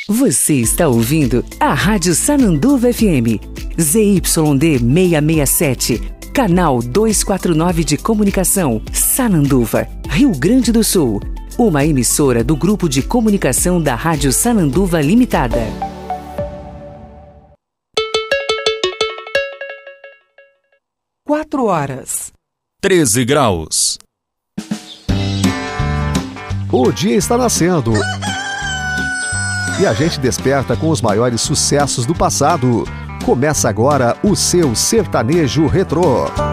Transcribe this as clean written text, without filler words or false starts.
Você está ouvindo a Rádio Sananduva FM, ZYD 667, canal 249 de comunicação, Sananduva, Rio Grande do Sul. Uma emissora do Grupo de Comunicação da Rádio Sananduva Limitada. Quatro horas. 13 graus. O dia está nascendo. E a gente desperta com os maiores sucessos do passado. Começa agora o seu Sertanejo Retrô.